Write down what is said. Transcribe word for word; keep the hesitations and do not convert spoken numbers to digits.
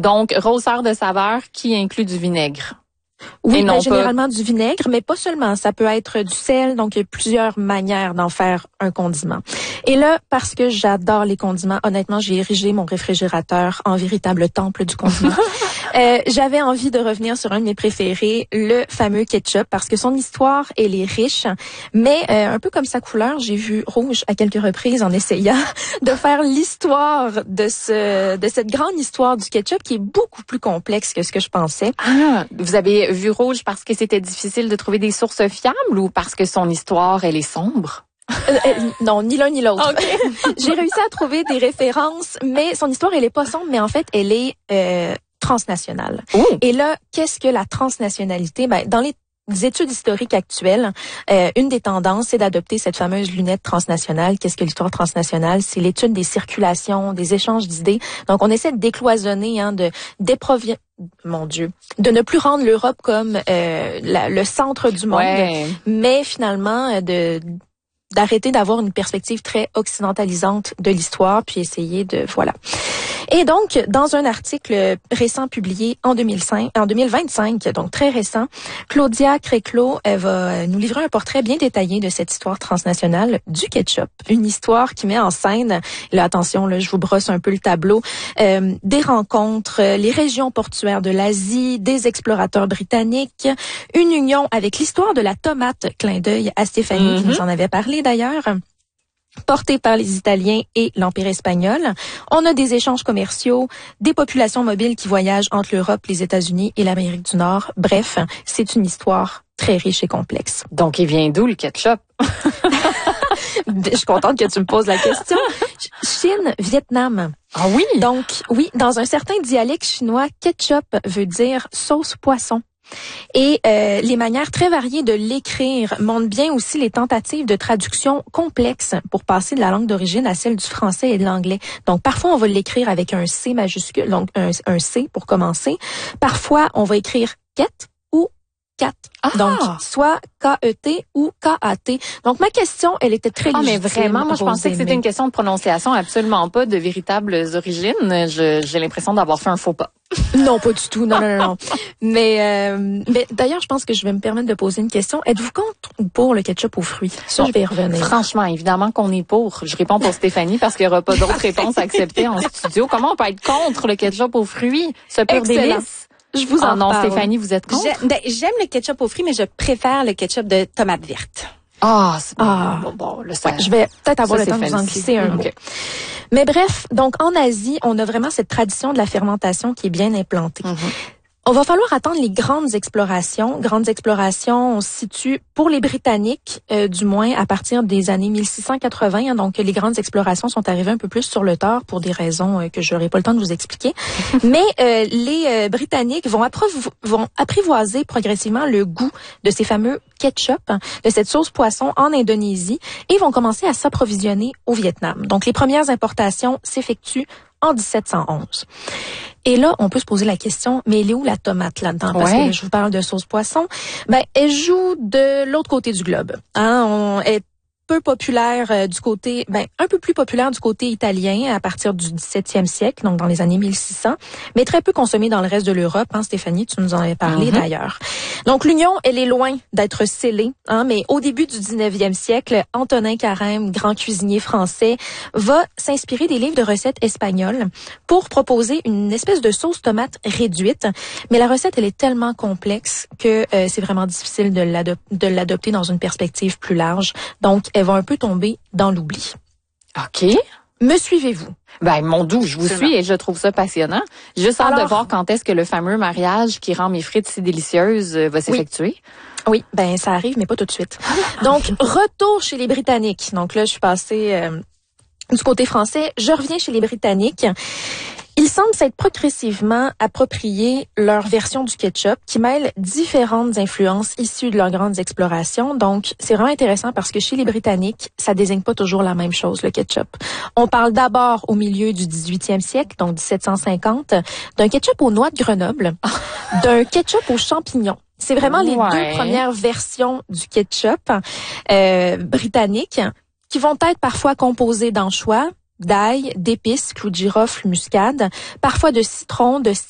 Donc, roseur de saveur qui inclut du vinaigre. Oui, non ben, pas... généralement du vinaigre, mais pas seulement. Ça peut être du sel, donc il y a plusieurs manières d'en faire un condiment. Et là, parce que j'adore les condiments, honnêtement, j'ai érigé mon réfrigérateur en véritable temple du condiment. euh, j'avais envie de revenir sur un de mes préférés, le fameux ketchup, parce que son histoire, elle est riche, mais euh, un peu comme sa couleur, j'ai vu rouge à quelques reprises en essayant de faire l'histoire de ce de cette grande histoire du ketchup qui est beaucoup plus complexe que ce que je pensais. Ah, vous avez vu rouge parce que c'était difficile de trouver des sources fiables ou parce que son histoire, elle est sombre? Euh, euh, non, ni l'un ni l'autre. Okay. J'ai réussi à trouver des références, mais son histoire, elle est pas sombre, mais en fait, elle est euh, transnationale. Ouh. Et là, qu'est-ce que la transnationalité? Ben, dans les Des études historiques actuelles, euh, une des tendances, c'est d'adopter cette fameuse lunette transnationale. Qu'est-ce que l'histoire transnationale? C'est l'étude des circulations, des échanges d'idées. Donc, on essaie de décloisonner, hein, de déprovisionner, mon Dieu, de ne plus rendre l'Europe comme euh, la, le centre du monde, ouais. mais finalement de d'arrêter d'avoir une perspective très occidentalisante de l'histoire, puis essayer de voilà. Et donc, dans un article récent publié en deux mille cinq, en deux mille vingt-cinq, donc très récent, Claudia Créclos va nous livrer un portrait bien détaillé de cette histoire transnationale du ketchup. Une histoire qui met en scène, là attention, là, je vous brosse un peu le tableau, euh, des rencontres, les régions portuaires de l'Asie, des explorateurs britanniques, une union avec l'histoire de la tomate, clin d'œil à Stéphanie mm-hmm. qui nous en avait parlé d'ailleurs, porté par les Italiens et l'Empire espagnol. On a des échanges commerciaux, des populations mobiles qui voyagent entre l'Europe, les États-Unis et l'Amérique du Nord. Bref, c'est une histoire très riche et complexe. Donc, il vient d'où le ketchup? Je suis contente que tu me poses la question. Chine, Vietnam. Ah oui? Donc, oui, dans un certain dialecte chinois, ketchup veut dire sauce poisson. Et euh, les manières très variées de l'écrire montrent bien aussi les tentatives de traduction complexes pour passer de la langue d'origine à celle du français et de l'anglais. Donc, parfois, on va l'écrire avec un C majuscule, donc un, un C pour commencer. Parfois, on va écrire ket ou cat. Ah. Donc, soit K E T ou K A T. Donc, ma question, elle était très ah, légitime. mais vraiment, moi, je pensais que c'était une question de prononciation, absolument pas de véritables origines. Je, j'ai l'impression d'avoir fait un faux pas. Non, pas du tout. Non, non, non. non. mais, euh, mais d'ailleurs, je pense que je vais me permettre de poser une question. Êtes-vous contre ou pour le ketchup aux fruits? Ça, je vais y revenir. Franchement, évidemment qu'on est pour. Je réponds pour Stéphanie parce qu'il n'y aura pas d'autres réponses acceptées en studio. Comment on peut être contre le ketchup aux fruits? Ce pur délice. Je vous en ah non, parle. Stéphanie, vous êtes contre? J'aime, ben, j'aime le ketchup aux fruits, mais je préfère le ketchup de tomate verte. Ah, c'est ah. bon, bon, bon, le ça, ouais, je vais peut-être avoir ça, le temps de vous en glisser un okay. mot. Mais bref, donc en Asie, on a vraiment cette tradition de la fermentation qui est bien implantée. Mm-hmm. On va falloir attendre les grandes explorations. Grandes explorations, on se situe pour les Britanniques, euh, du moins à partir des années mille six cent quatre-vingts. Hein, donc les grandes explorations sont arrivées un peu plus sur le tard pour des raisons euh, que je n'aurai pas le temps de vous expliquer. Mais euh, les euh, Britanniques vont, apprivo- vont apprivoiser progressivement le goût de ces fameux ketchup, de cette sauce poisson en Indonésie et vont commencer à s'approvisionner au Vietnam. Donc les premières importations s'effectuent en dix-sept cent onze. Et là, on peut se poser la question, mais elle est où la tomate là-dedans? Parce ouais. que là, je vous parle de sauce poisson. Ben, elle joue de l'autre côté du globe. Hein, on est peu populaire euh, du côté, ben un peu plus populaire du côté italien à partir du dix-septième siècle, donc dans les années mille six cents, mais très peu consommée dans le reste de l'Europe. Hein, Stéphanie, tu nous en avais parlé mm-hmm. d'ailleurs. Donc l'union, elle est loin d'être scellée, hein, mais au début du dix-neuvième siècle, Antonin Carême, grand cuisinier français, va s'inspirer des livres de recettes espagnoles pour proposer une espèce de sauce tomate réduite. Mais la recette, elle est tellement complexe que euh, c'est vraiment difficile de, l'adop- de l'adopter dans une perspective plus large. Donc, elle va un peu tomber dans l'oubli. OK. Me suivez-vous? Ben, mon doux, je vous Absolument. suis et je trouve ça passionnant. Juste hâte Alors, de voir quand est-ce que le fameux mariage qui rend mes frites si délicieuses va s'effectuer. Oui. Oui, ben ça arrive, mais pas tout de suite. Donc, retour chez les Britanniques. Donc là, je suis passée euh, du côté français. Je reviens chez les Britanniques. Ils semblent s'être progressivement appropriés leur version du ketchup qui mêle différentes influences issues de leurs grandes explorations. Donc, c'est vraiment intéressant parce que chez les Britanniques, ça désigne pas toujours la même chose, le ketchup. On parle d'abord au milieu du dix-huitième siècle, donc dix-sept cent cinquante, d'un ketchup aux noix de Grenoble, d'un ketchup aux champignons. C'est vraiment les ouais. deux premières versions du ketchup euh, britannique qui vont être parfois composées d'anchois, d'ail, d'épices, clous de girofle, muscade, parfois de citron, de